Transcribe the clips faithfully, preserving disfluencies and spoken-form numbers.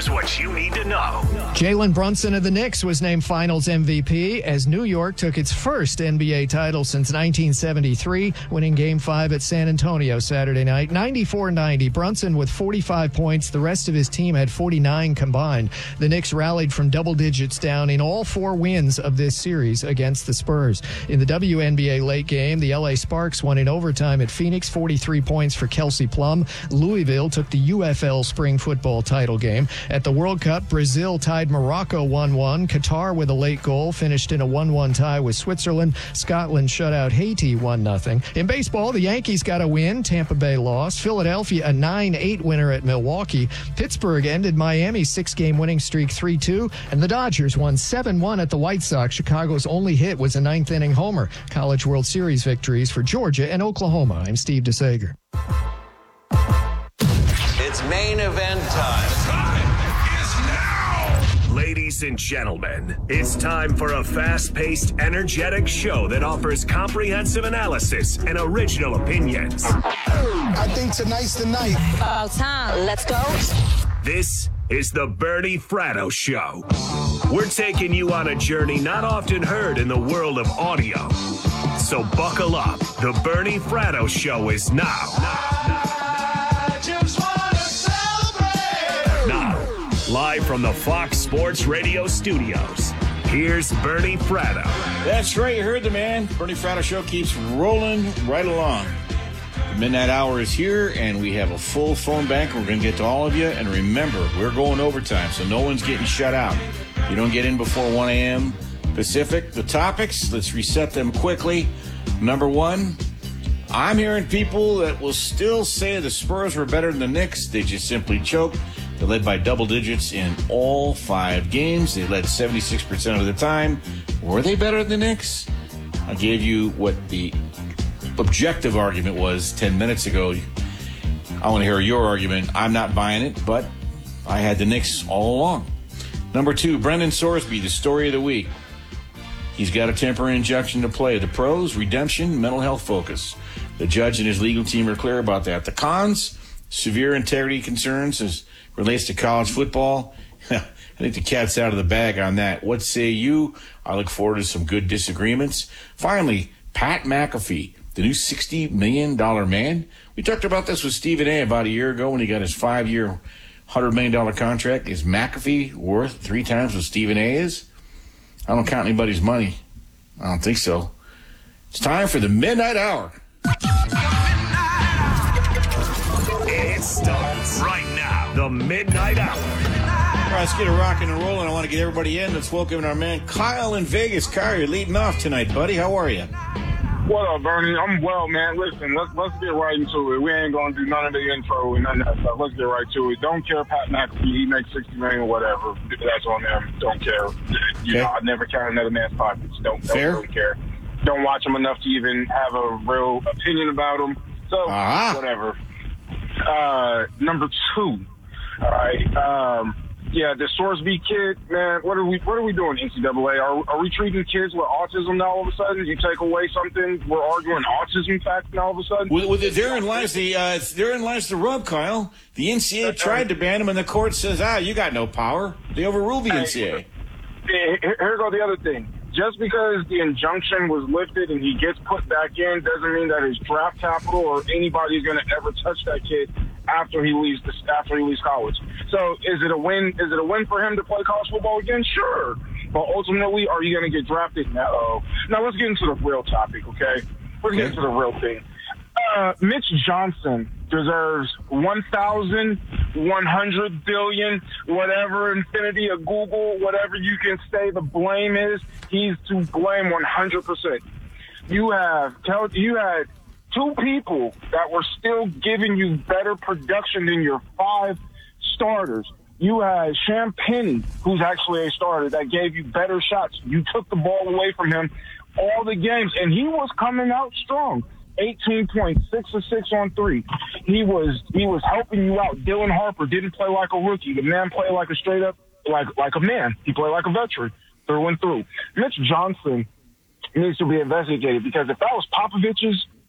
Here's what you need to know. Jalen Brunson of the Knicks was named Finals M V P as New York took its first N B A title since nineteen seventy-three, winning Game five at San Antonio Saturday night. ninety-four ninety. Brunson with forty-five points. The rest of his team had forty-nine combined. The Knicks rallied from double digits down in all four wins of this series against the Spurs. In the W N B A late game, the L A Sparks won in overtime at Phoenix, forty-three points for Kelsey Plum. Louisville took the U F L spring football title game. At the World Cup, Brazil tied Morocco one one. Qatar, with a late goal, finished in a one one tie with Switzerland. Scotland shut out Haiti one nothing. In baseball, the Yankees got a win. Tampa Bay lost. Philadelphia a nine eight winner at Milwaukee. Pittsburgh ended Miami's six-game winning streak three two. And the Dodgers won seven one at the White Sox. Chicago's only hit was a ninth-inning homer. College World Series victories for Georgia and Oklahoma. I'm Steve DeSager. It's main event time. Time is now. Ladies and gentlemen, it's time for a fast-paced, energetic show that offers comprehensive analysis and original opinions. I think tonight's the night. About time. Let's go. This is the Bernie Fratto Show. We're taking you on a journey not often heard in the world of audio. So buckle up. The Bernie Fratto Show is now. Now, live from the Fox Sports Radio studios, here's Bernie Fratto. That's right, you heard the man. Bernie Fratto Show keeps rolling right along. The midnight hour is here, and we have a full phone bank. We're going to get to all of you. And remember, we're going overtime, so no one's getting shut out. You don't get in before one a.m. Pacific. The topics, let's reset them quickly. Number one, I'm hearing people that will still say the Spurs were better than the Knicks. They just simply choked. They led by double digits in all five games. They led seventy-six percent of the time. Were they better than the Knicks? I gave you what the objective argument was ten minutes ago. I want to hear your argument. I'm not buying it, but I had the Knicks all along. Number two, Brendan Sorsby, the story of the week. He's got a temporary injunction to play. The pros, redemption, mental health focus. The judge and his legal team are clear about that. The cons, severe integrity concerns as relates to college football. I think the cat's out of the bag on that. What say you? I look forward to some good disagreements. Finally, Pat McAfee, the new sixty million dollars man. We talked about this with Stephen A. about a year ago when he got his five-year, one hundred million dollars contract. Is McAfee worth three times what Stephen A. is? I don't count anybody's money. I don't think so. It's time for the Midnight Hour. It starts right now. The Midnight Hour. All right, let's get it rocking and rolling. I want to get everybody in. Let's welcome our man Kyle in Vegas. Kyle, you're leading off tonight, buddy. How are you? What up, Bernie? I'm well, man. Listen, let's let's get right into it. We ain't gonna do none of the intro and none of that stuff. Let's get right to it. Don't care, Pat McAfee. He makes sixty million or whatever. That's on them. Don't care. You Okay. know, I never count another man's pockets. Don't Fair. don't, don't care. Don't watch him enough to even have a real opinion about him. So Uh-huh. whatever. Uh, number two. All right. Um, yeah, the Sorsby kid, man. What are we? What are we doing, N C double A? Are, are we treating kids with autism now? All of a sudden, you take away something, we're arguing autism fact now. All of a sudden, Well, well, therein lies the uh, therein lies the rub, Kyle. The N C A A tried to ban him, and the court says, "Ah, you got no power." They overruled the N C A A. Here, here go the other thing. Just because the injunction was lifted and he gets put back in doesn't mean that his draft capital or anybody's going to ever touch that kid after he leaves the, after he leaves college. So is it a win? Is it a win for him to play college football again? Sure. But ultimately, are you going to get drafted? No. Now let's get into the real topic, okay? Let's get into the real thing. Uh, Mitch Johnson deserves one thousand, one hundred billion, whatever infinity of Google, whatever you can say the blame is, he's to blame one hundred percent. You have, you had two people that were still giving you better production than your five starters. You had Sham Penny, who's actually a starter, that gave you better shots. You took the ball away from him all the games, and he was coming out strong. eighteen points, six or six on three. He was he was helping you out. Dylan Harper didn't play like a rookie. The man played like a straight up like like a man. He played like a veteran through and through. Mitch Johnson needs to be investigated because if that was Popovich's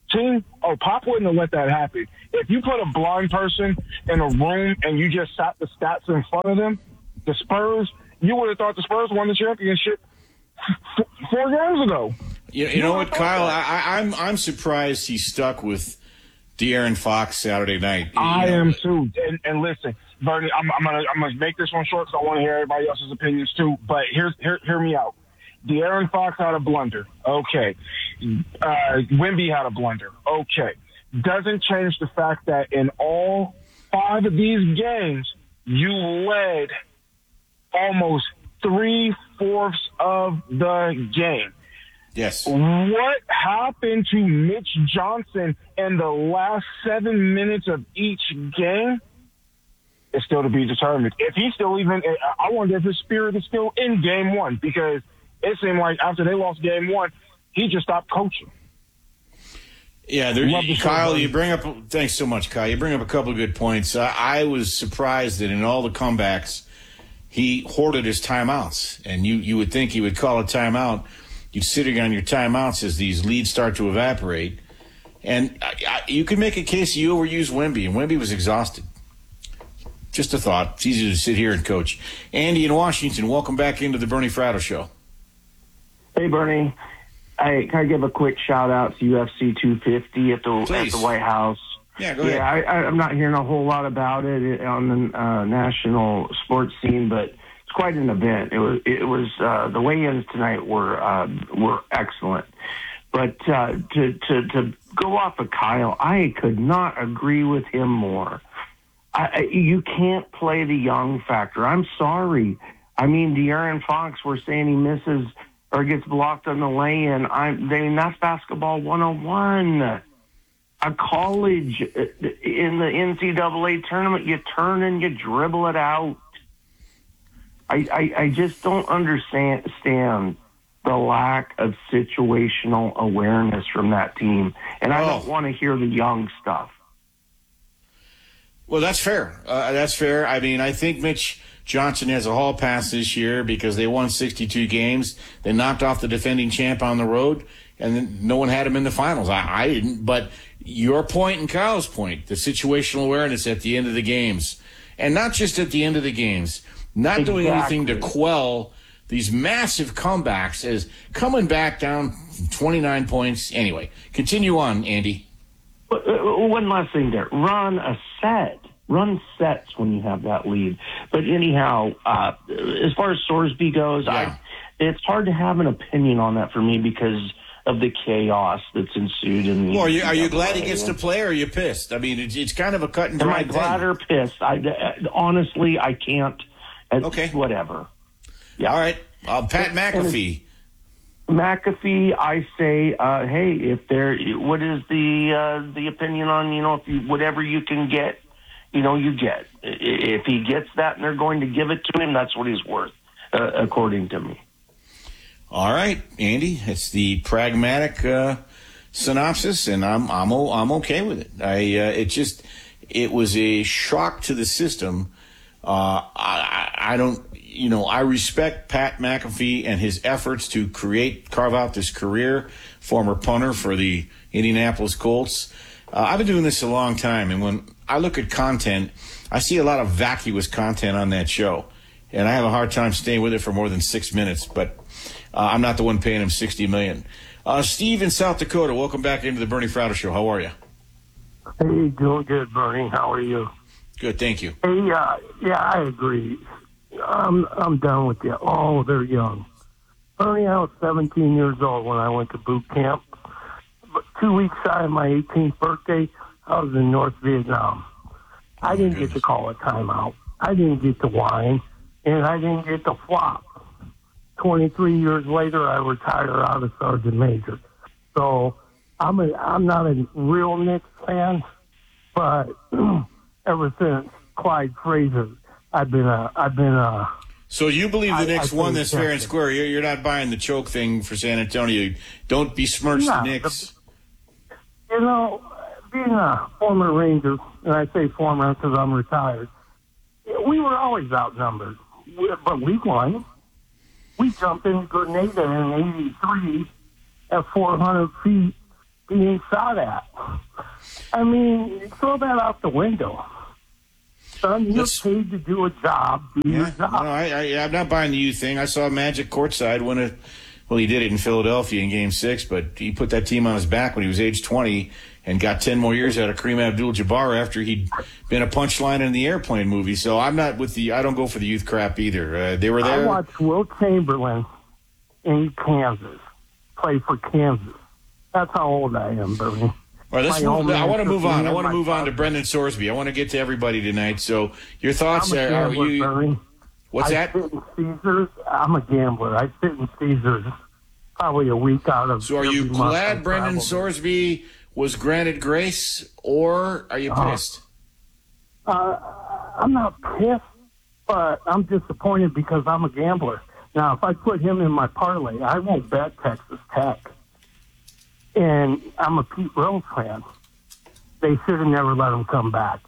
team, oh, Pop wouldn't have let that happen. If you put a blind person in a room and you just sat the stats in front of them, the Spurs, you would have thought the Spurs won the championship f- four games ago. You, you know what, Kyle? I, I'm I'm surprised he stuck with De'Aaron Fox Saturday night. I you know, am too. And, and listen, Bernie, I'm, I'm gonna I'm gonna make this one short because I want to hear everybody else's opinions too. But here's hear hear me out. De'Aaron Fox had a blunder. Okay. Uh, Wemby had a blunder. Okay. Doesn't change the fact that in all five of these games, you led almost three-fourths of the game. Yes. What happened to Mitch Johnson in the last seven minutes of each game is still to be determined. If he's still even, I wonder if his spirit is still in game one, because it seemed like after they lost game one, he just stopped coaching. Yeah, there, Kyle, you bring up, thanks so much, Kyle. You bring up a couple of good points. I, I was surprised that in all the comebacks, he hoarded his timeouts. And you, you would think he would call a timeout. You'd sitting on your timeouts as these leads start to evaporate. And I, I, you could make a case you overused Wemby, and Wemby was exhausted. Just a thought. It's easy to sit here and coach. Andy in Washington, welcome back into the Bernie Fratto Show. Hey, Bernie. I, can I give a quick shout-out to U F C two fifty at the, at the White House? Yeah, go yeah, ahead. I, I'm not hearing a whole lot about it on the uh, national sports scene, but it's quite an event. It was, it was uh, the weigh-ins tonight were uh, were excellent. But uh, to, to to go off of Kyle, I could not agree with him more. I, you can't play the young factor. I'm sorry. I mean, De'Aaron Fox, we're saying he misses or gets blocked on the lay-in. I'm, I mean, that's basketball one oh one. A college in the N C double A tournament, you turn and you dribble it out. I, I, I just don't understand stand the lack of situational awareness from that team. And I don't Oh. want to hear the young stuff. Well, that's fair. Uh, that's fair. I mean, I think Mitch Johnson has a hall pass this year because they won sixty-two games. They knocked off the defending champ on the road, and then no one had him in the finals. I, I didn't. But your point and Kyle's point, the situational awareness at the end of the games, and not just at the end of the games, not Exactly. doing anything to quell these massive comebacks as coming back down from twenty-nine points. Anyway, continue on, Andy. But, uh, one last thing there. Run a set. Run sets when you have that lead. But anyhow, uh, as far as Sorsby goes, Yeah. I, it's hard to have an opinion on that for me because of the chaos that's ensued. In the Well, are you, are you glad he gets to play, or are you pissed? I mean, it's, it's kind of a cut and Am dry I thing. glad or pissed? I, uh, honestly, I can't. Uh, Okay. Whatever. Yeah. All right. Uh, Pat McAfee. McAfee, I say, uh, hey, if there, what is the uh, the opinion on, you know, if you, whatever you can get, you know, you get. I- If he gets that and they're going to give it to him, that's what he's worth, uh, according to me. All right, Andy. It's the pragmatic uh, synopsis, and I'm I'm o- I'm okay with it. I uh, it just it was a shock to the system. Uh, I I don't you know I respect Pat McAfee and his efforts to create carve out this career. Former punter for the Indianapolis Colts. Uh, I've been doing this a long time, and when I look at content, I see a lot of vacuous content on that show, and I have a hard time staying with it for more than six minutes. But uh, I'm not the one paying him sixty million dollars. Uh, Steve in South Dakota, welcome back into the Bernie Fratto Show. How are you? Hey, doing good, Bernie. How are you? Good, thank you. Hey, uh, yeah, I agree. I'm I'm done with you. Oh, they're young. Bernie, I was seventeen years old when I went to boot camp. But two weeks shy of my eighteenth birthday, I was in North Vietnam. I didn't goodness. get to call a timeout. I didn't get to whine, and I didn't get to flop. twenty-three years later, I retired out of Sergeant Major. So I'm a, I'm not a real Knicks fan, but ever since Clyde Frazier, I've been a, I've been a, So you believe the I- Knicks I won think this fair and that's it. square? You're, you're not buying the choke thing for San Antonio. Don't besmirch No, the Knicks. you know, being a former Ranger, and I say former because I'm retired, we were always outnumbered, We- but we won. We jumped in Grenada in eighty-three at four hundred feet being shot at. I mean, throw that out the window. Son, you're Let's- paid to do a job. Do your Yeah, job. no, I, I, I'm not buying the youth thing. I saw Magic courtside win a. Well, he did it in Philadelphia in Game Six, but he put that team on his back when he was age twenty and got ten more years out of Kareem Abdul-Jabbar after he'd been a punchline in the Airplane movie. So I'm not with the. I don't go for the youth crap either. Uh, they were there. I watched Will Chamberlain in Kansas play for Kansas. That's how old I am, Bernie. All right, let's My move, old I man want to took move me on. I and want to my move on to father. Brendan Sorsby. I want to get to everybody tonight. So your thoughts I'm a are, are gambler, you? Bernie. What's I that? sit in Caesars. I'm a gambler. I sit in Caesars probably a week out of. So are you every month I glad Brendan travel. Sorsby was granted grace, or are you Uh, pissed? Uh, I'm not pissed, but I'm disappointed because I'm a gambler. Now, if I put him in my parlay, I won't bet Texas Tech. And I'm a Pete Rose fan. They should have never let him come back.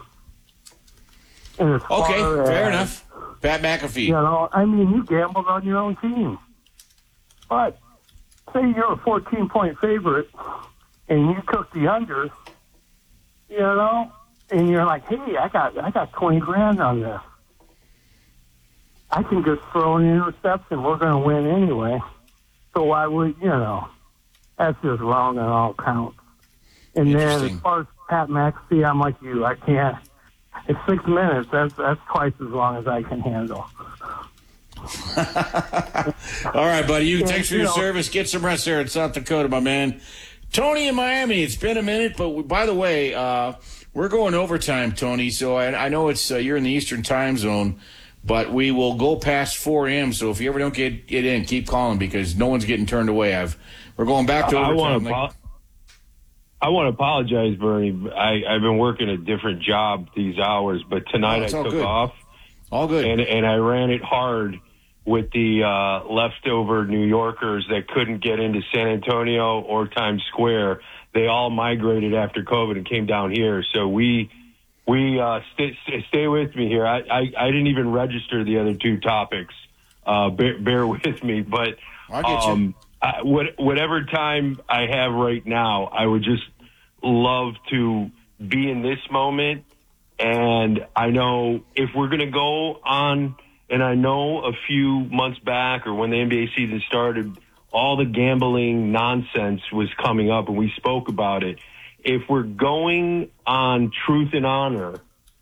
And as Okay, far fair as, enough. Pat McAfee. You know, I mean, you gambled on your own team. But say you're a fourteen-point favorite and you took the under, you know, and you're like, hey, I got I got twenty grand on this. I can just throw an interception. We're going to win anyway. So why would, you know, that's just wrong on all counts. And then as Interesting. far as Pat McAfee, I'm like you. I can't. It's six minutes. That's, that's twice as long as I can handle. All right, buddy. You Yeah, thanks for you your know- service. Get some rest there in South Dakota, my man. Tony in Miami. It's been a minute, but we, by the way, uh, we're going overtime, Tony. So I, I know it's uh, you're in the Eastern Time Zone, but we will go past four a.m. So if you ever don't get get in, keep calling because no one's getting turned away. I've we're going back to I overtime. want to. like- I want to apologize, Bernie. I, I've been working a different job these hours, but tonight Oh, I it's all took good. off. All good. And, and I ran it hard with the uh, leftover New Yorkers that couldn't get into San Antonio or Times Square. They all migrated after COVID and came down here. So we we uh, stay, stay with me here. I, I, I didn't even register the other two topics. Uh, bear, bear with me, but I'll get you. um, I, what, whatever time I have right now, I would just love to be in this moment. And I know if we're going to go on, and I know a few months back or when the N B A season started, all the gambling nonsense was coming up and we spoke about it. If we're going on truth and honor,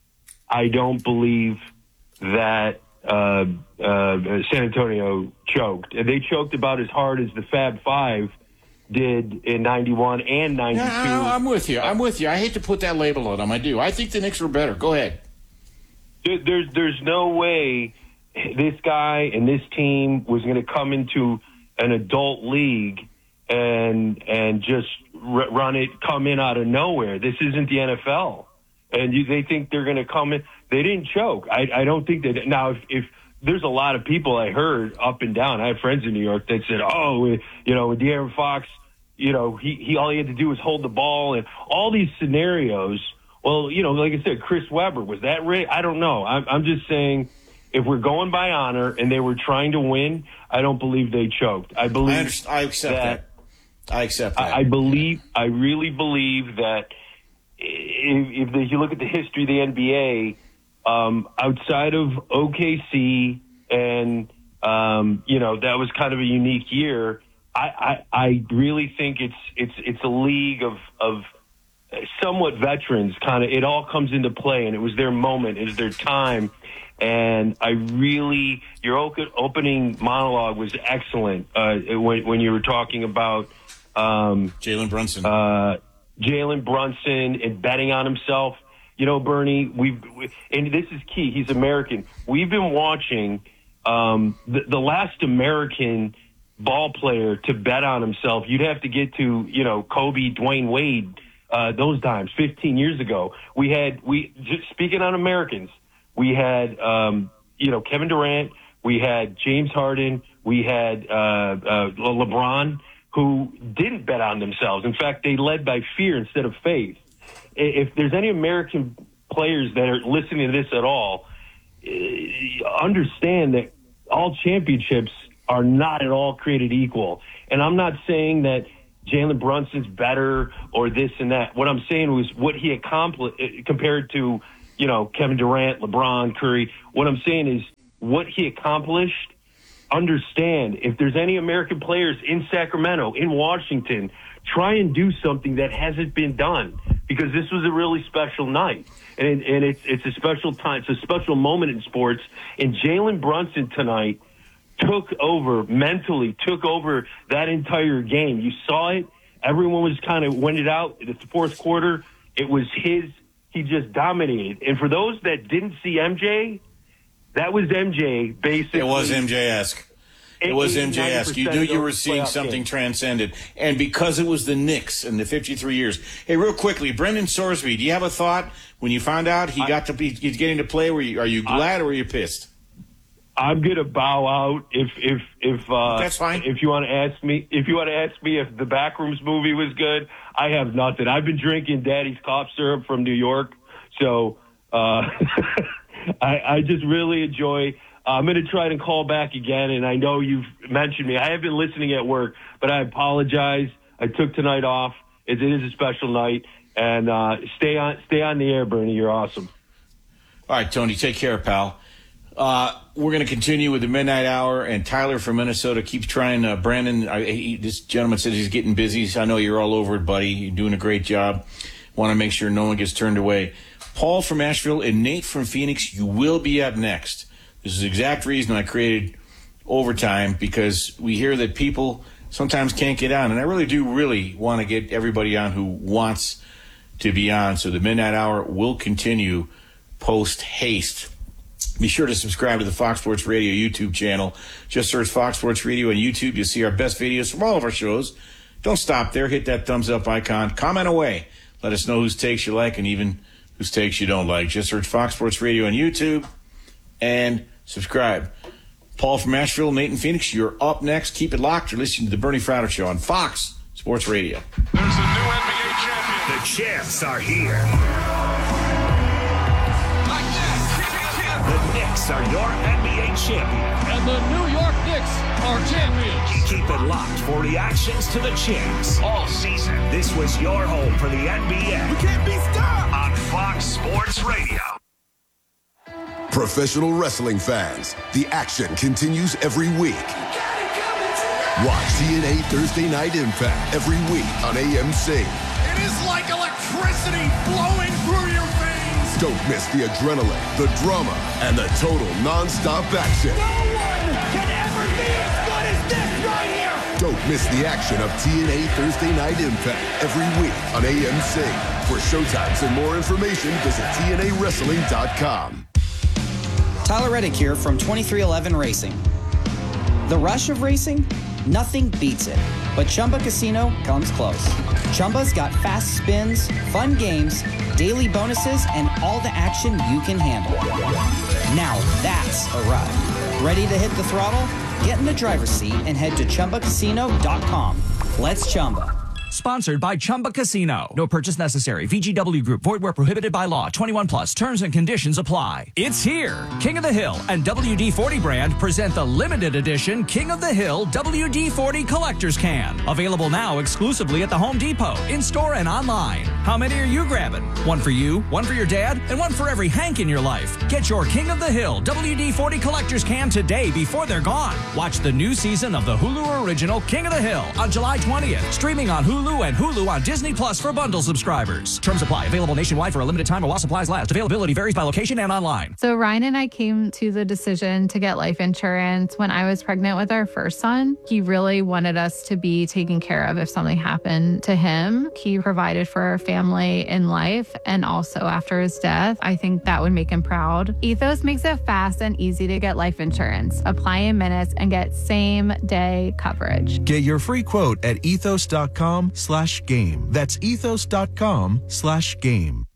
I don't believe that uh, uh, San Antonio choked. And they choked about as hard as the Fab Five did in ninety-one and ninety-two. Yeah, I- I'm with you. I'm with you. I hate to put that label on them. I do. I think the Knicks were better. Go ahead. There- There's there's no way this guy and this team was going to come into an adult league and and just r- run it, come in out of nowhere. This isn't the N F L, and you, they think they're going to come in. They didn't choke. I, I don't think that. Now, if, if there's a lot of people I heard up and down. I had friends in New York that said, "Oh, you know, with De'Aaron Fox, you know, he he all he had to do was hold the ball," and all these scenarios. Well, you know, like I said, Chris Webber, was that right? I don't know. I'm, I'm just saying, if we're going by honor and they were trying to win, I don't believe they choked. I believe I, understand. I accept that. that. I accept that. I, I believe, I really believe that if, if you look at the history of the N B A, um, outside of O K C and, um, you know, that was kind of a unique year. I, I, I really think it's, it's, it's a league of, of, somewhat veterans, kind of, it all comes into play, and it was their moment, it was their time, and I really, your opening monologue was excellent uh, when, when you were talking about um, Jalen Brunson, uh, Jalen Brunson, and betting on himself. You know, Bernie, we've, we, and this is key. He's American. We've been watching um, the, the last American ball player to bet on himself. You'd have to get to, you know, Kobe, Dwayne Wade. Uh, those times, fifteen years ago, we had, we, just speaking on Americans, we had, um, you know, Kevin Durant, we had James Harden, we had, uh, uh, LeBron, who didn't bet on themselves. In fact, they led by fear instead of faith. If there's any American players that are listening to this at all, understand that all championships are not at all created equal. And I'm not saying that Jalen Brunson's better or this and that. What I'm saying was what he accomplished compared to, you know, Kevin Durant, LeBron, Curry. What I'm saying is what he accomplished. Understand, if there's any American players in Sacramento, in Washington, try and do something that hasn't been done, because this was a really special night. And, and it's it's a special time. It's a special moment in sports. And Jalen Brunson tonight took over, mentally took over that entire game. You saw it. Everyone was kind of winded out in the fourth quarter. It was his. He just dominated. And for those that didn't see M J, that was M J, basically. It was M J-esque. It was M J-esque. You knew you were seeing something transcendent. And because it was the Knicks in the fifty-three years. Hey, real quickly, Brendan Sorsby, do you have a thought when you found out he got to be he's getting to play? Were you, are you glad I, or are you pissed? I'm gonna bow out if if if uh, that's fine. If you want to ask me, if you want to ask me if the Backrooms movie was good, I have nothing. I've been drinking Daddy's cough syrup from New York, so uh, I, I just really enjoy. Uh, I'm gonna try to call back again, and I know you've mentioned me. I have been listening at work, but I apologize. I took tonight off. It, it is a special night, and uh, stay on stay on the air, Bernie. You're awesome. All right, Tony, take care, pal. Uh, we're going to continue with the Midnight Hour, and Tyler from Minnesota keeps trying. Uh, Brandon, I, he, this gentleman said he's getting busy. So I know you're all over it, buddy. You're doing a great job. Want to make sure no one gets turned away. Paul from Asheville and Nate from Phoenix, you will be up next. This is the exact reason I created overtime, because we hear that people sometimes can't get on, and I really do really want to get everybody on who wants to be on. So the Midnight Hour will continue post haste. Be sure to subscribe to the Fox Sports Radio YouTube channel. Just search Fox Sports Radio on YouTube. You'll see our best videos from all of our shows. Don't stop there. Hit that thumbs up icon. Comment away. Let us know whose takes you like and even whose takes you don't like. Just search Fox Sports Radio on YouTube and subscribe. Paul from Asheville, Nate in Phoenix, you're up next. Keep it locked. You're listening to the Bernie Fratto Show on Fox Sports Radio. There's a new N B A champion. The champs are here. The Knicks are your N B A champion. And the New York Knicks are champions. Keep it locked for reactions to the champs all season. This was your home for the N B A. We can't be stopped on Fox Sports Radio. Professional wrestling fans, the action continues every week. Watch T N A Thursday Night Impact every week on A M C. It is like electricity flowing through your veins. Don't miss the adrenaline, the drama, and the total non-stop action. No one can ever be as good as this right here. Don't miss the action of T N A Thursday Night Impact every week on A M C. For showtimes and more information, visit T N A wrestling dot com. Tyler Reddick here from twenty-three eleven Racing. The rush of racing? Nothing beats it. But Chumba Casino comes close. Chumba's got fast spins, fun games, daily bonuses, and all the action you can handle. Now that's a ride. Ready to hit the throttle? Get in the driver's seat and head to Chumba Casino dot com. Let's Chumba. Sponsored by Chumba Casino. No purchase necessary. V G W Group. Void where prohibited by law. twenty-one plus. Terms and conditions apply. It's here. King of the Hill and W D forty brand present the limited edition King of the Hill W D forty Collector's Can. Available now exclusively at the Home Depot, in-store and online. How many are you grabbing? One for you, one for your dad, and one for every Hank in your life. Get your King of the Hill W D forty Collector's Can today before they're gone. Watch the new season of the Hulu original King of the Hill on July twentieth. Streaming on Hulu and Hulu on Disney Plus for bundle subscribers. Terms apply. Available nationwide for a limited time or while supplies last. Availability varies by location and online. So Ryan and I came to the decision to get life insurance when I was pregnant with our first son. He really wanted us to be taken care of if something happened to him. He provided for our family in life and also after his death. I think that would make him proud. Ethos makes it fast and easy to get life insurance. Apply in minutes and get same day coverage. Get your free quote at ethos dot com slash game. That's ethos dot com slash game.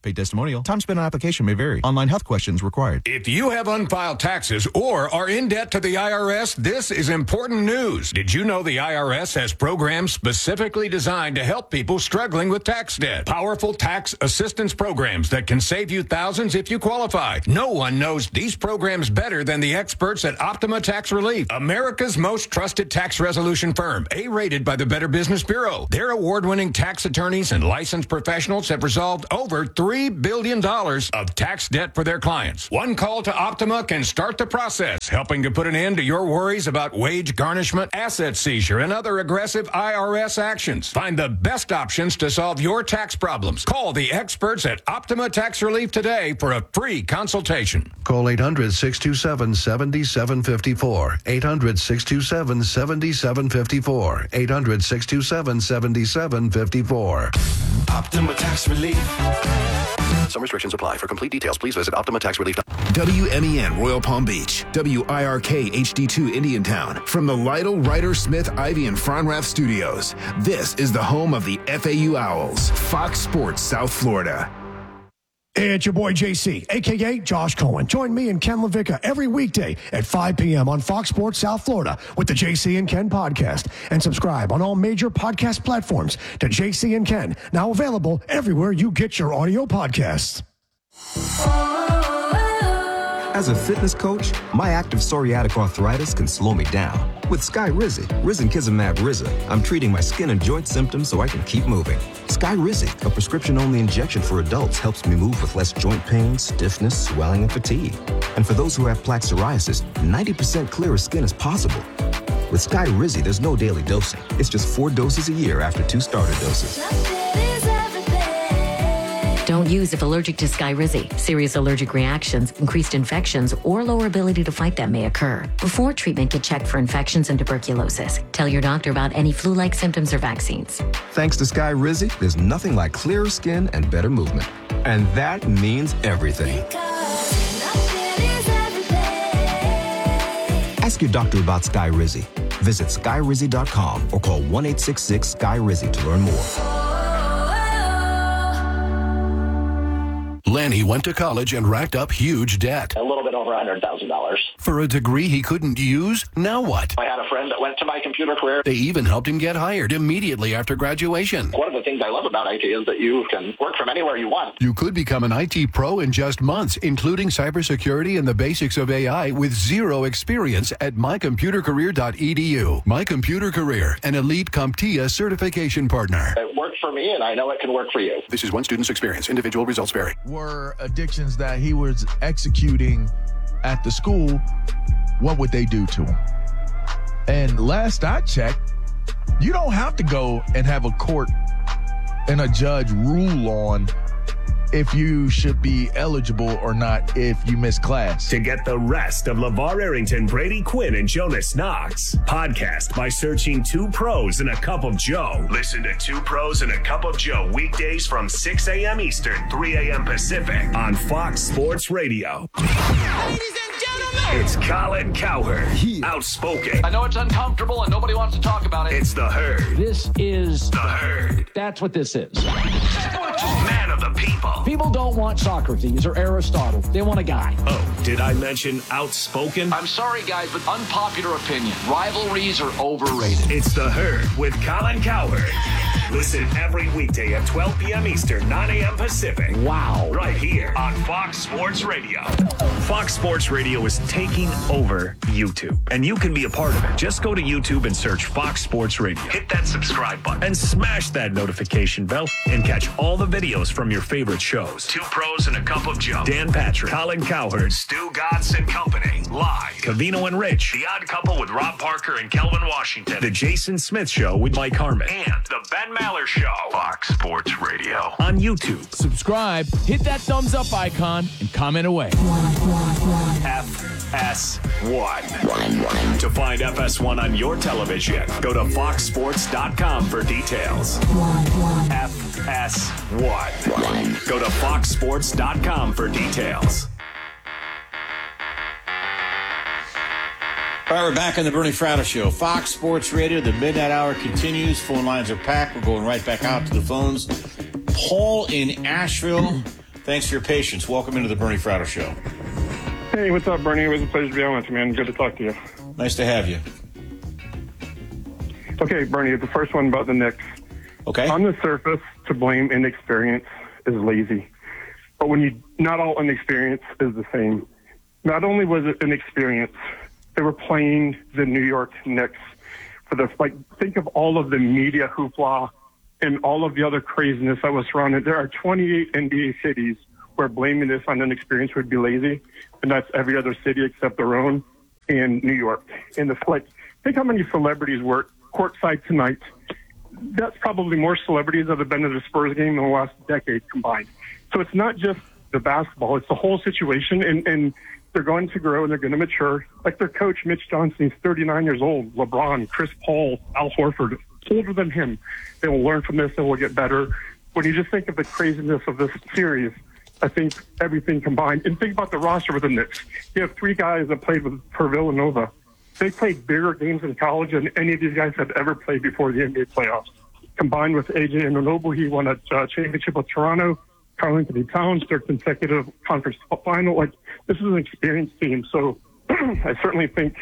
Paid testimonial. Time spent on application may vary. Online health questions required. If you have unfiled taxes or are in debt to the I R S, this is important news. Did you know the I R S has programs specifically designed to help people struggling with tax debt? Powerful tax assistance programs that can save you thousands if you qualify. No one knows these programs better than the experts at Optima Tax Relief, America's most trusted tax resolution firm, A-rated by the Better Business Bureau. Their award-winning tax attorneys and licensed professionals have resolved over three billion dollars of tax debt for their clients. One call to Optima can start the process, helping to put an end to your worries about wage garnishment, asset seizure, and other aggressive I R S actions. Find the best options to solve your tax problems. Call the experts at Optima Tax Relief today for a free consultation. Call eight hundred, six two seven, seven seven five four. eight hundred, six two seven, seven seven five four. eight hundred, six two seven, seven seven five four. Optima Tax Relief. Some restrictions apply. For complete details, please visit Optima Tax Relief. W M E N Royal Palm Beach. W I R K H D two Indiantown. From the Lytle, Ryder, Smith, Ivy, and Fronrath studios. This is the home of the F A U Owls. Fox Sports South Florida. Hey, it's your boy J C, a k a. Josh Cohen. Join me and Ken LaVicka every weekday at five p.m. on Fox Sports South Florida with the J C and Ken podcast. And subscribe on all major podcast platforms to J C and Ken, now available everywhere you get your audio podcasts. As a fitness coach, my active psoriatic arthritis can slow me down. With Skyrizi, Risankizumab Riza, I'm treating my skin and joint symptoms so I can keep moving. Skyrizi, a prescription-only injection for adults, helps me move with less joint pain, stiffness, swelling, and fatigue. And for those who have plaque psoriasis, ninety percent clearer skin is possible. With Skyrizi, there's no daily dosing. It's just four doses a year after two starter doses. Don't use if allergic to Skyrizi. Serious allergic reactions, increased infections, or lower ability to fight them may occur. Before treatment, get checked for infections and tuberculosis. Tell your doctor about any flu-like symptoms or vaccines. Thanks to Skyrizi, there's nothing like clearer skin and better movement. And that means everything. Ask your doctor about Skyrizi. Visit Skyrizi dot com or call one eight six six Sky Rizi to learn more. Lanny went to college and racked up huge debt. A little bit over one hundred thousand dollars. For a degree he couldn't use? Now what? I had a friend that went to My Computer Career. They even helped him get hired immediately after graduation. One of the things I love about I T is that you can work from anywhere you want. You could become an I T pro in just months, including cybersecurity and the basics of A I with zero experience at my computer career dot e d u. My Computer Career, an elite CompTIA certification partner. It worked for me, and I know it can work for you. This is one student's experience. Individual results vary. Were addictions that he was executing at the school, what would they do to him? And last I checked, you don't have to go and have a court and a judge rule on if you should be eligible or not if you miss class. To get the rest of LeVar Arrington, Brady Quinn, and Jonas Knox, podcast by searching Two Pros and a Cup of Joe. Listen to Two Pros and a Cup of Joe weekdays from six a.m. Eastern, three a.m. Pacific on Fox Sports Radio. Ladies and gentlemen, it's Colin Cowherd, outspoken. I know it's uncomfortable and nobody wants to talk about it. It's the Herd. This is the Herd. That's what this is. Man of the people. People don't want Socrates or Aristotle. They want a guy. Oh, did I mention outspoken? I'm sorry, guys, but unpopular opinion. Rivalries are overrated. It's the Herd with Colin Cowherd. Listen every weekday at twelve p.m. Eastern, nine a.m. Pacific. Wow. Right here on Fox Sports Radio. Fox Sports Radio is taking over YouTube, and you can be a part of it. Just go to YouTube and search Fox Sports Radio. Hit that subscribe button and smash that notification bell and catch all the videos from your favorite shows. Two Pros and a Cup of Joe. Dan Patrick, Colin Cowherd, Stu Gatz and Company. Live. Covino and Rich. The Odd Couple with Rob Parker and Kelvin Washington. The Jason Smith Show with Mike Harmon. And the Ben Maller Show. Fox Sports Radio. On YouTube. Subscribe, hit that thumbs up icon, and comment away. F S one. To find F S one on your television, go to fox sports dot com for details. F S one. Go to fox sports dot com for details. All right, we're back on the Bernie Fratto Show. Fox Sports Radio, the midnight hour continues. Phone lines are packed. We're going right back out to the phones. Paul in Asheville. Thanks for your patience. Welcome into the Bernie Fratto Show. Hey, what's up, Bernie? It was a pleasure to be on with you, man. Good to talk to you. Nice to have you. Okay, Bernie, the first one about the Knicks. Okay. On the surface, to blame inexperience is lazy. But when you, not all inexperience is the same. Not only was it inexperience, they were playing the New York Knicks for the, like, think of all of the media hoopla and all of the other craziness that was surrounded. There are twenty-eight N B A cities where blaming this on inexperience would be lazy, and that's every other city except their own, and New York. And the, like, think how many celebrities were courtside tonight. That's probably more celebrities that have been to the Spurs game in the last decade combined. So it's not just the basketball, it's the whole situation, and, and they're going to grow and they're going to mature. Like their coach, Mitch Johnson, he's thirty-nine years old. LeBron, Chris Paul, Al Horford, older than him. They will learn from this and will get better. When you just think of the craziness of this series, I think everything combined. And think about the roster with the Knicks. You have three guys that played with, for Villanova. They played bigger games in college than any of these guys had ever played before the N B A playoffs. Combined with A J Anunoby, he won a uh, championship with Toronto. Karl Anthony Towns, their consecutive conference final. Like, this is an experienced team. So I certainly think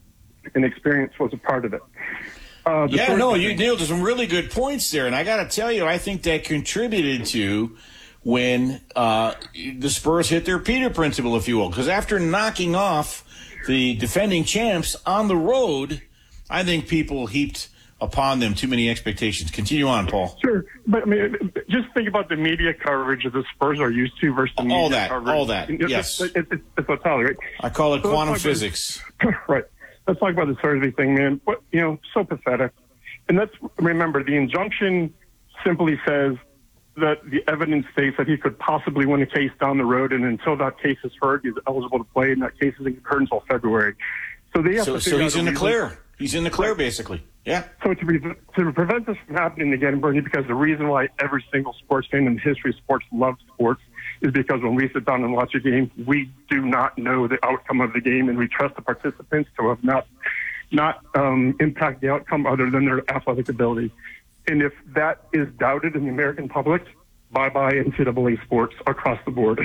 an experience was a part of it. Uh, yeah, no, you nailed some really good points there. And I got to tell you, I think that contributed to when uh, the Spurs hit their Peter principle, if you will. Because after knocking off the defending champs on the road, I think people heaped upon them too many expectations. Continue on, Paul. Sure. But, I mean, just think about the media coverage that the Spurs are used to versus the media all that, coverage. All that, it's, yes. It's, it's, it's totality, right? I call it so quantum physics. About, right. Let's talk about the Thursday thing, man. What, you know, so pathetic. And let's remember, the injunction simply says that the evidence states that he could possibly win a case down the road, and until that case is heard, he's eligible to play, and that case isn't heard until February. So they have so, to figure so he's out in the reason. clear. He's in the clear, basically. Yeah. So to, pre- to prevent this from happening again, Bernie, because the reason why every single sports fan in the history of sports loves sports is because when we sit down and watch a game, we do not know the outcome of the game, and we trust the participants to have not not um, impact the outcome other than their athletic ability. And if that is doubted in the American public, bye-bye N C double A sports across the board.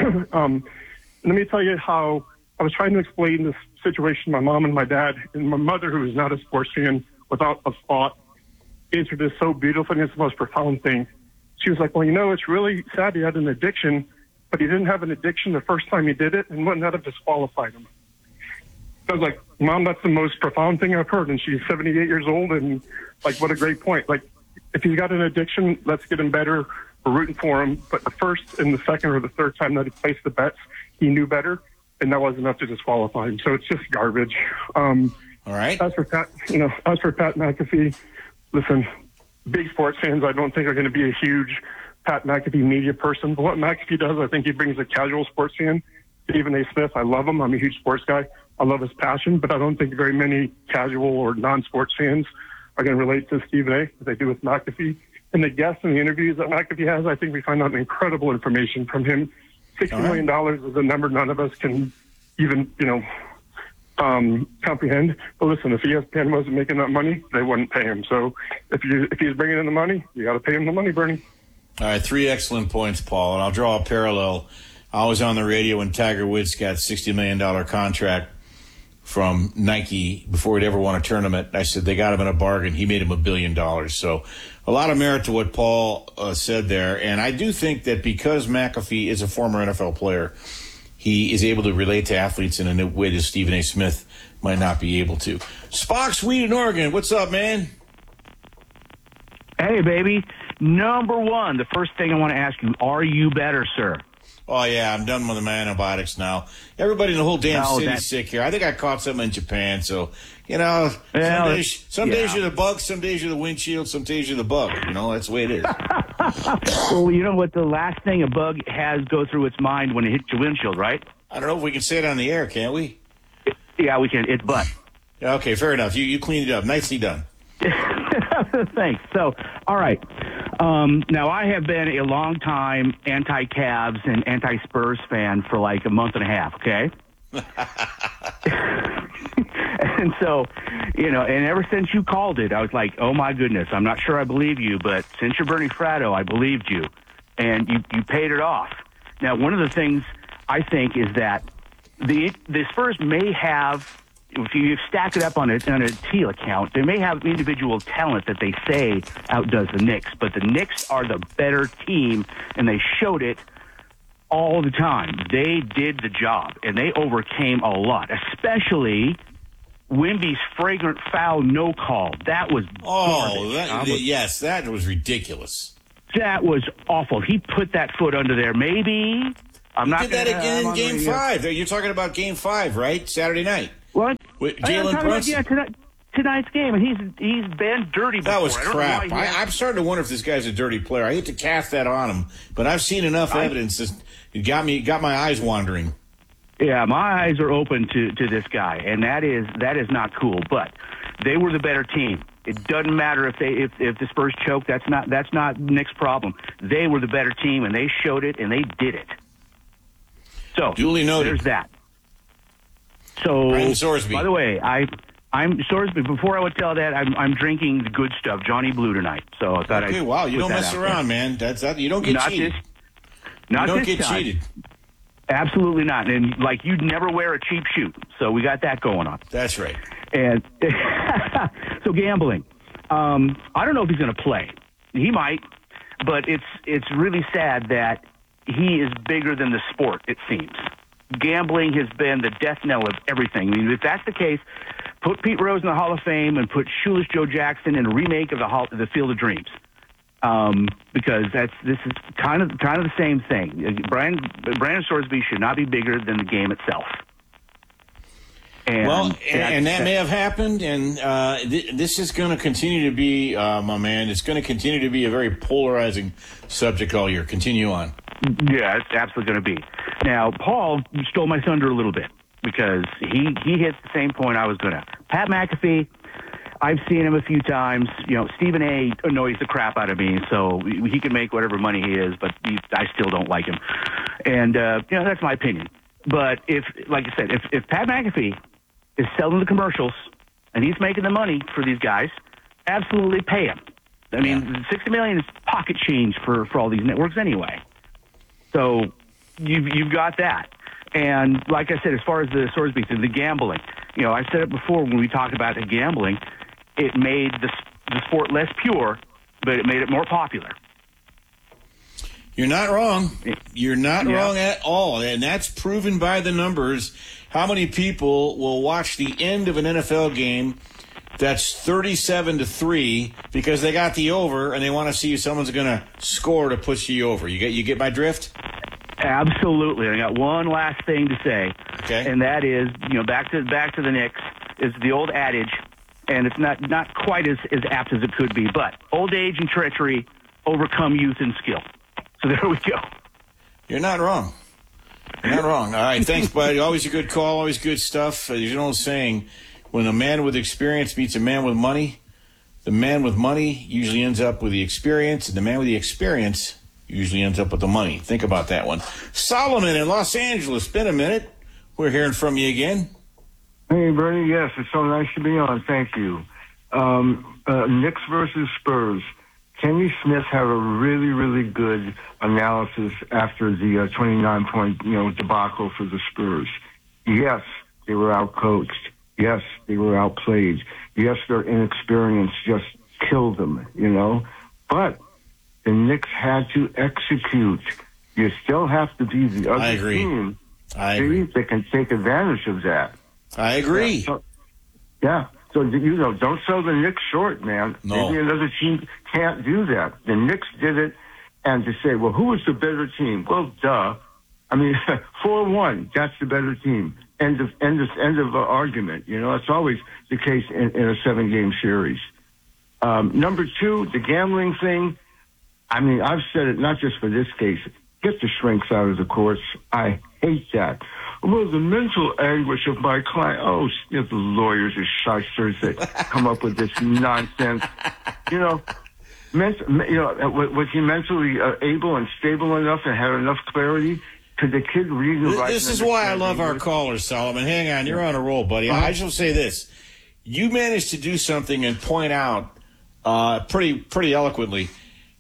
um, let me tell you how I was trying to explain this situation to my mom and my dad, and my mother, who is not a sports fan, without a thought, answered this so beautifully, and it's the most profound thing. She was like, well, you know, it's really sad he had an addiction, but he didn't have an addiction the first time he did it, and wouldn't that have disqualified him? I was like, Mom, that's the most profound thing I've heard, and she's seventy-eight years old, and, like, what a great point. Like, if he's got an addiction, let's get him better. We're rooting for him, but the first and the second or the third time that he placed the bets, he knew better, and that wasn't enough to disqualify him. So it's just garbage. Um, All right. As for Pat, you know, as for Pat McAfee, listen, big sports fans, I don't think are going to be a huge Pat McAfee media person. But what McAfee does, I think he brings a casual sports fan. Stephen A. Smith, I love him. I'm a huge sports guy. I love his passion, but I don't think very many casual or non-sports fans are going to relate to Stephen A. as they do with McAfee. And the guests and the interviews that McAfee has, I think we find out incredible information from him. Sixty right. million dollars is a number none of us can even, you know, um, comprehend. But listen, if E S P N wasn't making that money, they wouldn't pay him. So if you if he's bringing in the money, you got to pay him the money, Bernie. All right, three excellent points, Paul, and I'll draw a parallel. I was on the radio when Tiger Woods got a sixty million dollars contract from Nike before he'd ever won a tournament. I said they got him in a bargain. He made him a billion dollars. So a lot of merit to what Paul uh, said there. And I do think that because McAfee is a former N F L player, he is able to relate to athletes in a way that Stephen A. Smith might not be able to. Spock Sweet in Oregon, what's up, man? Hey, baby. Number one, the first thing I want to ask you, are you better, sir? Oh, yeah, I'm done with my antibiotics now. Everybody in the whole damn no, city's that... sick here. I think I caught something in Japan, so, you know, well, some, days, some yeah. days you're the bug, some days you're the windshield, some days you're the bug. You know, that's the way it is. Well, you know what the last thing a bug has go through its mind when it hits your windshield, right? I don't know if we can say it on the air, can't we? Yeah, we can. It's butt. Yeah, okay, fair enough. You, you cleaned it up. Nicely done. Thanks. So, all right. Um, now, I have been a long-time anti-Cavs and anti-Spurs fan for like a month and a half, okay? And so, you know, and ever since you called it, I was like, oh, my goodness, I'm not sure I believe you, but since you're Bernie Fratto, I believed you. And you, you paid it off. Now, one of the things I think is that the the Spurs may have, if you stack it up on a, on a teal account, they may have individual talent that they say outdoes the Knicks, but the Knicks are the better team, and they showed it all the time. They did the job, and they overcame a lot, especially Wemby's fragrant foul no call. That was Oh, that, that, yes, that was ridiculous. That was awful. He put that foot under there. Maybe I'm he not did that gonna, again I'm in Game gonna, Five. You're talking about Game Five, right? Saturday night. What? With I'm Jalen talking Brunson. About, yeah, tonight, tonight's game, and he's he's been dirty before. That was I don't know crap. why he I, has- I'm starting to wonder if this guy's a dirty player. I hate to cast that on him, but I've seen enough I- evidence. That it got me, got my eyes wandering. Yeah, my eyes are open to, to this guy, and that is that is not cool. But they were the better team. It doesn't matter if they if, if the Spurs choke. That's not that's not Nick's problem. They were the better team, and they showed it, and they did it. So duly noted. There's that. So Brian Sorsby. By the way, I I'm Sorsby. Before I would tell that, I'm I'm drinking the good stuff, Johnny Blue tonight. So I thought I Okay, wow, you don't mess around, man. That's that. You don't get Not cheated. this- not you don't this get time. cheated. Absolutely not. And like you'd never wear a cheap shoot. So we got that going on. That's right. And so gambling. Um, I don't know if he's going to play. He might, but it's it's really sad that he is bigger than the sport, it seems. Gambling has been the death knell of everything. I mean, if that's the case, put Pete Rose in the Hall of Fame and put Shoeless Joe Jackson in a remake of the Hall, the Field of Dreams. Um, because that's this is kind of kind of the same thing. Brian Brandon Sorsby should not be bigger than the game itself. And well, and, that's- and that may have happened, and uh, th- this is going to continue to be, uh, my man. It's going to continue to be a very polarizing subject all year. Continue on. Yeah, it's absolutely going to be. Now, Paul stole my thunder a little bit because he he hit the same point I was going to. Pat McAfee. I've seen him a few times. You know, Stephen A. annoys the crap out of me, so he can make whatever money he is, but he, I still don't like him. And, uh, you know, that's my opinion. But if, like I said, if, if Pat McAfee is selling the commercials and he's making the money for these guys, absolutely pay him. I mean, yeah. sixty million dollars is pocket change for, for all these networks anyway. So you've, you've got that. And like I said, as far as the Sorsby thing, the gambling, you know, I said it before when we talked about the gambling, it made the, the sport less pure, but it made it more popular. You're not wrong. You're not Yeah. wrong at all. And that's proven by the numbers. How many people will watch the end of an N F L game that's thirty-seven to three because they got the over and they want to see if someone's going to score to push you over? You get you get my drift? Absolutely. I got one last thing to say. Okay. And that is, you know, back to back to the Knicks is the old adage, and it's not, not quite as, as apt as it could be, but old age and treachery overcome youth and skill. So there we go. You're not wrong. You're not wrong. All right, thanks, buddy. Always a good call, always good stuff. Uh, There's an old saying, when a man with experience meets a man with money, the man with money usually ends up with the experience, and the man with the experience usually ends up with the money. Think about that one. Solomon in Los Angeles. Been a minute. We're hearing from you again. Hey, Bernie. Yes, it's so nice to be on. Thank you. Um, uh, Knicks versus Spurs. Kenny Smith had a really, really good analysis after the uh, twenty-nine point, you know, debacle for the Spurs. Yes, they were outcoached. Yes, they were outplayed. Yes, their inexperience just killed them, you know. But the Knicks had to execute. You still have to be the other I agree. team. I see, agree. They can take advantage of that. I agree. Yeah, so, yeah. So, you know, don't sell the Knicks short, man. No. Maybe another team can't do that. The Knicks did it, and to say, well, who was the better team? Well, duh. I mean, four one, that's the better team. End of end of end of uh, argument. You know, it's always the case in, in a seven game series. Um, number two, the gambling thing. I mean, I've said it not just for this case. Get the shrinks out of the courts. I hate that. Well, the mental anguish of my client. Oh, you know, the lawyers are shysters that come up with this nonsense. You know, ment- you know, was he mentally uh, able and stable enough and had enough clarity? Could the kid read and write? This is why I love our callers, Solomon. Hang on, you're on a roll, buddy. I just will say this: you managed to do something and point out uh, pretty, pretty eloquently.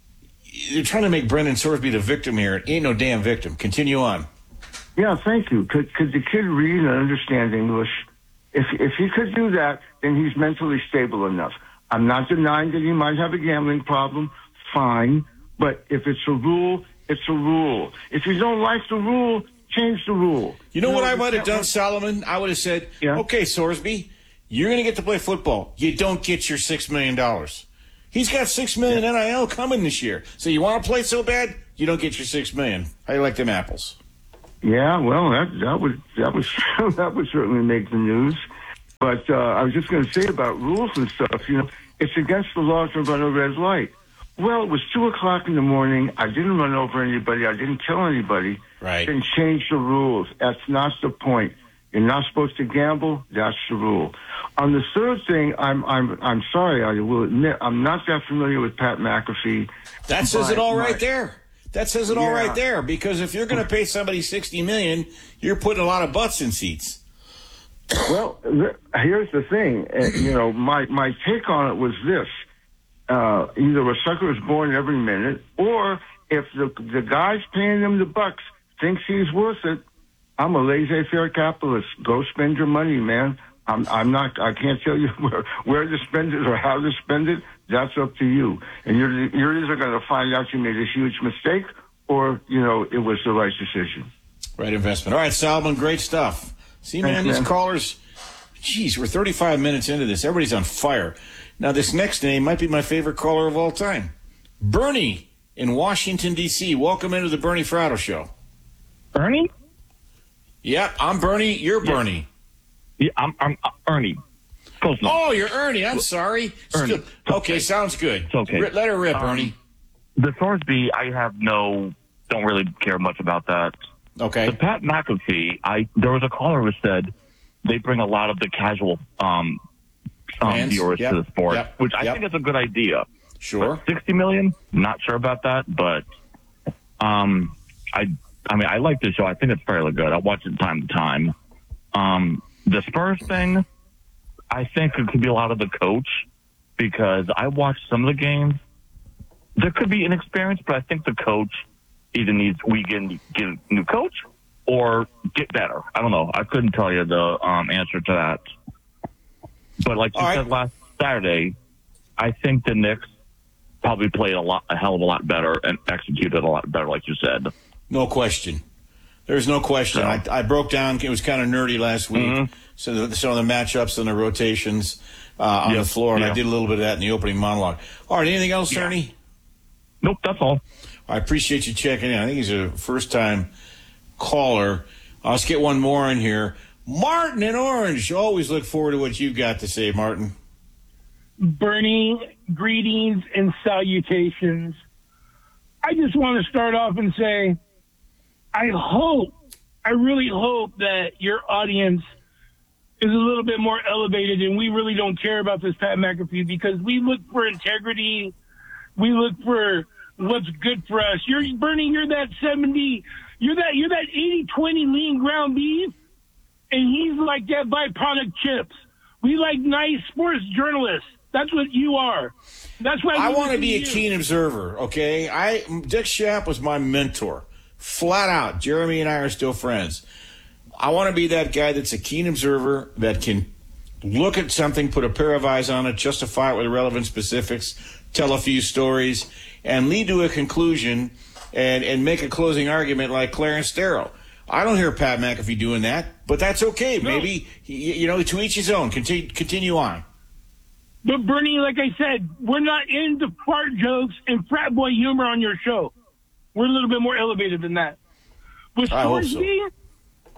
they're trying to make Brendan Sorsby the victim here. Ain't no damn victim. Continue on. Yeah, thank you. Could could the kid read and understand English? If if he could do that, then he's mentally stable enough. I'm not denying that he might have a gambling problem. Fine. But if it's a rule, it's a rule. If you don't like the rule, change the rule. You know, you know what I might have done, work. Solomon? I would have said, yeah. okay, Sorsby, you're going to get to play football. You don't get your six million dollars. He's got six million dollars yeah. N I L coming this year. So you want to play so bad, you don't get your six million dollars. How do you like them apples? Yeah, well, that that would that was that would certainly make the news. But uh, I was just going to say about rules and stuff. You know, it's against the law to run a red light. Well, it was two o'clock in the morning. I didn't run over anybody. I didn't kill anybody. Right. Then change the rules. That's not the point. You're not supposed to gamble. That's the rule. On the third thing, I'm I'm I'm sorry. I will admit I'm not that familiar with Pat McAfee. That says it all right my, there. That says it all yeah. right there. Because if you're going to pay somebody sixty million dollars, you're putting a lot of butts in seats. Well, th- here's the thing. Uh, you know, my my take on it was this: uh, either a sucker is born every minute, or if the the guy's paying him the bucks thinks he's worth it, I'm a laissez-faire capitalist. Go spend your money, man. I'm I'm not. I can't tell you where where to spend it or how to spend it. That's up to you. And you're you're either going to find out you made a huge mistake, or you know it was the right decision. Right investment. All right, Solomon, great stuff. See, man, Thanks, these man. callers, geez, we're thirty-five minutes into this. Everybody's on fire. Now, this next name might be my favorite caller of all time. Bernie in Washington, D C Welcome into the Bernie Fratto Show. Bernie? Yep, I'm Bernie. You're yeah. Bernie. Yeah, I'm, I'm uh, Ernie. Close enough. Oh, you're Ernie. I'm sorry. Ernie. Still, okay, okay, sounds good. It's okay. R- let her rip, um, Ernie. The Thorsby, I have no, don't really care much about that. Okay. The Pat McAfee, I there was a caller who said they bring a lot of the casual um, um viewers yep. to the sport, yep. which I yep. think is a good idea. Sure. But sixty million, not sure about that, but um, I I mean I like the show. I think it's fairly good. I watch it time to time. Um, the Spurs thing, I think it could be a lot of the coach because I watched some of the games. There could be inexperience, but I think the coach either needs we get, get a new coach or get better. I don't know. I couldn't tell you the um, answer to that. But like you All said right. last Saturday, I think the Knicks probably played a lot, a hell of a lot better and executed a lot better, like you said. No question. There's no question. No. I, I broke down. It was kind of nerdy last week. Mm-hmm. So the, some of the matchups and the rotations uh, on Yep. the floor, and Yeah. I did a little bit of that in the opening monologue. All right. Anything else, Yeah. Ernie? Nope, that's all. I appreciate you checking in. I think he's a first-time caller. Uh, let's get one more in here. Martin in Orange. Always look forward to what you've got to say, Martin. Bernie, greetings and salutations. I just want to start off and say, I hope, I really hope that your audience is a little bit more elevated and we really don't care about this Pat McAfee because we look for integrity. We look for what's good for us. You're Bernie, you're that seventy, you're that, you're that eighty twenty lean ground beef. And he's like that byproduct chips. We like nice sports journalists. That's what you are. That's why I want to be you. a keen observer, okay? I Dick Schaap was my mentor. Flat out. Jeremy and I are still friends. I want to be that guy that's a keen observer that can look at something, put a pair of eyes on it, justify it with relevant specifics, tell a few stories, and lead to a conclusion and, and make a closing argument like Clarence Darrow. I don't hear Pat McAfee doing that, but that's okay. No. Maybe, you know, to each his own. Continue, continue on. But, Bernie, like I said, we're not into fart jokes and frat boy humor on your show. We're a little bit more elevated than that. With I hope Thorsby, so.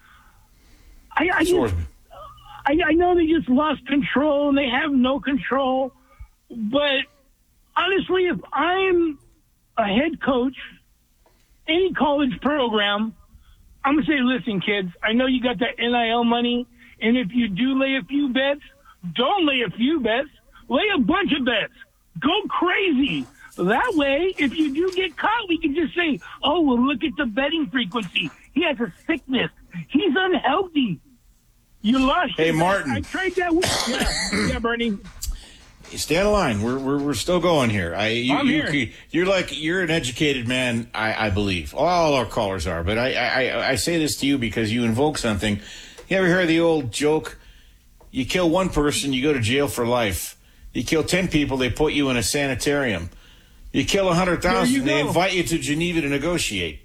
I, I, just, I, I know they just lost control and they have no control. But, honestly, if I'm a head coach, any college program, I'm going to say, listen, kids, I know you got that N I L money, and if you do lay a few bets, don't lay a few bets. Lay a bunch of bets. Go crazy. That way, if you do get caught, we can just say, oh, well, look at the betting frequency. He has a sickness. He's unhealthy. You lost. Hey, your Martin. bet. I tried that. With, yeah, yeah, Bernie. Stay on the line. We're we're, we're still going here. I, you, I'm you, here. You're like you're an educated man. I, I believe all our callers are. But I, I I say this to you because you invoke something. You ever hear the old joke? You kill one person, you go to jail for life. You kill ten people, they put you in a sanitarium. You kill a hundred thousand, they invite you to Geneva to negotiate.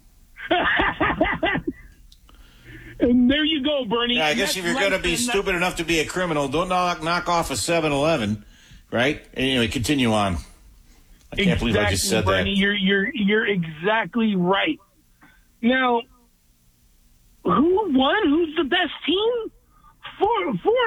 And there you go, Bernie. Yeah, I guess That's if you're going to be less than stupid enough to be a criminal, don't knock knock off a seven eleven. Right? Anyway, continue on. I can't exactly, believe I just said Bernie, that. You're you're you're exactly right. Now, who won? Who's the best team? Four four